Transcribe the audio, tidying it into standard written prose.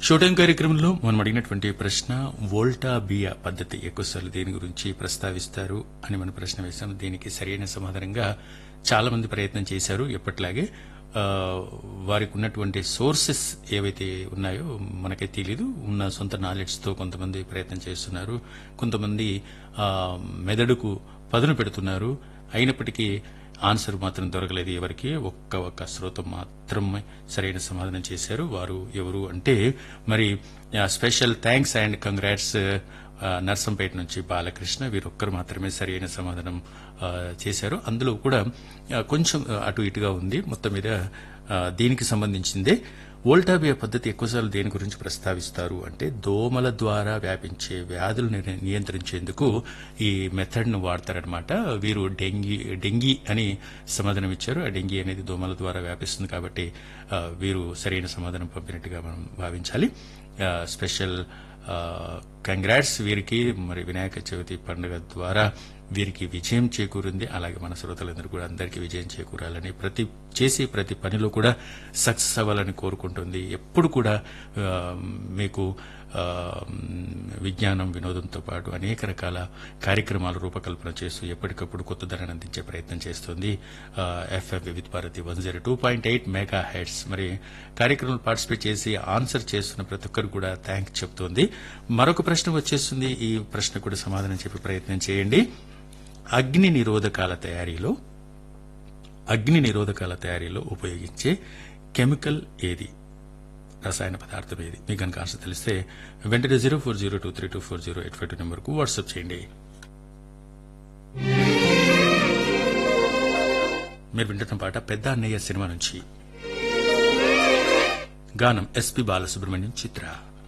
Showtime కార్యక్రమంలో మనం అడిగినటువంటి ప్రశ్న వోల్టా బియా పద్ధతి ఎక్కువసార్లు దేని గురించి ప్రస్తావిస్తారు అని మనం ప్రశ్న వేశాం. దీనికి సరైన సమాధానంగా చాలా మంది ప్రయత్నం చేశారు. ఎప్పట్లాగే వారికి ఉన్నటువంటి సోర్సెస్ ఏవైతే ఉన్నాయో మనకే తెలీదు. ఉన్న సొంత నాలెడ్జ్ తో కొంతమంది ప్రయత్నం చేస్తున్నారు, కొంతమంది మెదడుకు పదును పెడుతున్నారు. అయినప్పటికీ ఆన్సర్ మాత్రం దొరకలేదు ఎవరికి. ఒక్క శ్రోత మాత్రమే సరైన సమాధానం చేశారు. వారు ఎవరు అంటే మరి special thanks and congrats Narsampet నుంచి బాలకృష్ణ. వీరొక్కరు మాత్రమే సరైన సమాధానం చేశారు. అందులో కూడా కొంచెం అటు ఇటుగా ఉంది. మొత్తం మీద దీనికి సంబంధించిందే. వోల్టాబియా పద్ధతి ఎక్కువసార్లు దేని గురించి ప్రస్తావిస్తారు అంటే దోమల ద్వారా వ్యాపించే వ్యాధులను నియంత్రించేందుకు ఈ మెథడ్ ను వాడతారనమాట. వీరు డెంగీ అని సమాధానం ఇచ్చారు. ఆ డెంగీ అనేది దోమల ద్వారా వ్యాపిస్తుంది కాబట్టి వీరు సరైన సమాధానం పంపినట్టుగా మనం భావించాలి. స్పెషల్ కంగ్రాట్స్ వీరికి. మరి వినాయక చవితి పండుగ ద్వారా వీరికి విజయం చేకూరింది. అలాగే మన శ్రోతలందరూ కూడా అందరికీ విజయం చేకూరాలని, చేసే ప్రతి పనిలో కూడా సక్సెస్ అవ్వాలని కోరుకుంటుంది. ఎప్పుడు కూడా మీకు విజ్ఞానం వినోదంతో పాటు అనేక రకాల కార్యక్రమాల రూపకల్పన చేస్తూ ఎప్పటికప్పుడు కొత్త ధరను అందించే ప్రయత్నం చేస్తుంది ఎఫ్ఎం వివిధ భారతి 102.8 మెగా హెడ్స్. మరి కార్యక్రమంలో పార్టిసిపేట్ చేసి ఆన్సర్ చేస్తున్న ప్రతి ఒక్కరు కూడా థ్యాంక్స్ చెప్తోంది. మరొక ప్రశ్న వచ్చేస్తుంది. ఈ ప్రశ్న కూడా సమాధానం చెప్పే ప్రయత్నం చేయండి. అగ్ని నిరోధకాల తయారీలో ఉపయోగించే కెమికల్ ఏది, రసాయన పదార్థం ఏది? మీకు కనుక ఆన్సర్ తెలిస్తే వెంటనే 0402324085 నెంబర్కు వాట్సాప్ చేయండి. మీరు వింటున్న పాట పెద్ద అన్నయ్య సినిమా నుంచి. గానం ఎస్పి బాలసుబ్రహ్మణ్యం, చిత్ర.